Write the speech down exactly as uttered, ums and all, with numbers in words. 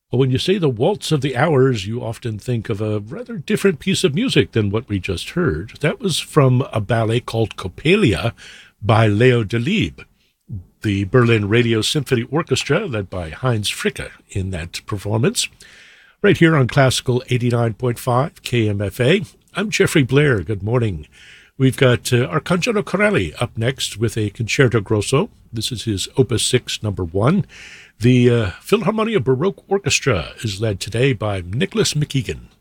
Well, when you say the Waltz of the Hours, you often think of a rather different piece of music than what we just heard. That was from a ballet called Coppelia by Leo Delibes. The Berlin Radio Symphony Orchestra, led by Heinz Fricke in that performance. Right here on Classical eighty-nine point five K M F A. I'm Jeffrey Blair. Good morning. We've got uh, Arcangelo Corelli up next with a Concerto Grosso. This is his Opus six, number one. The uh, Philharmonia Baroque Orchestra is led today by Nicholas McKeegan.